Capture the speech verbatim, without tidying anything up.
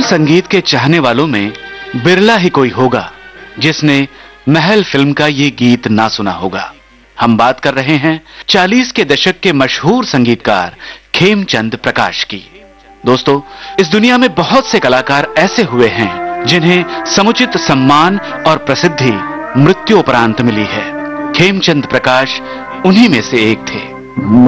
संगीत के चाहने वालों में बिरला ही कोई होगा जिसने महल फिल्म का ये गीत ना सुना होगा। हम बात कर रहे हैं चालीस के दशक के मशहूर संगीतकार खेमचंद प्रकाश की। दोस्तों, इस दुनिया में बहुत से कलाकार ऐसे हुए हैं जिन्हें समुचित सम्मान और प्रसिद्धि मृत्यु उपरांत मिली है। खेमचंद प्रकाश उन्हीं में से एक थे।